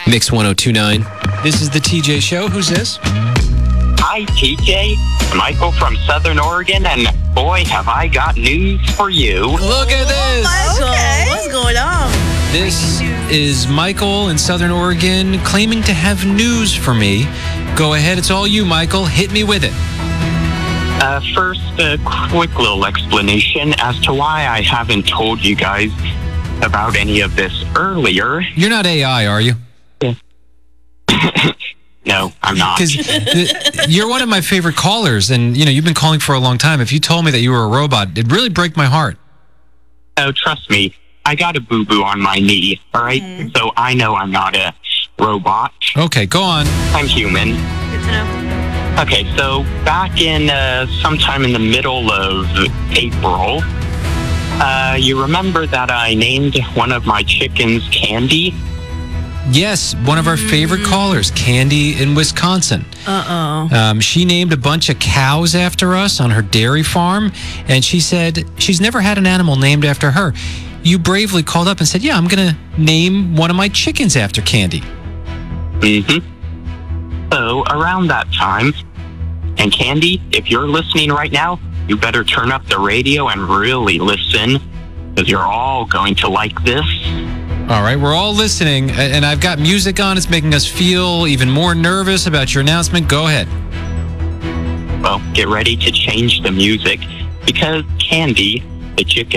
Mix 1029. This is the TJ Show. Who's this? Hi, TJ. Michael from Southern Oregon, and boy, have I got news for you. Look at this. Okay. What's going on? This is Michael in Southern Oregon claiming to have news for me. Go ahead. It's all you, Michael. Hit me with it. First, a quick little explanation as to why I haven't told you guys about any of this earlier. You're not AI, are you? No, I'm not. Because you're one of my favorite callers, and you've been calling for a long time. If you told me that you were a robot, it'd really break my heart. Oh, trust me, I got a boo-boo on my knee, all right? So I know I'm not a robot. Okay, go on. I'm human. Good to know. Okay, so back in sometime in the middle of April, you remember that I named one of my chickens Candy? Yes, one of our favorite callers, Candy in Wisconsin. She named a bunch of cows after us on her dairy farm, and she said she's never had an animal named after her. You bravely called up and said, yeah, I'm going to name one of my chickens after Candy. Mm-hmm. So around that time, and Candy, if you're listening right now, you better turn up the radio and really listen, because you're all going to like this. All right, we're all listening, and I've got music on. It's making us feel even more nervous about your announcement. Go ahead. Well, get ready to change the music, because Candy, the chicken,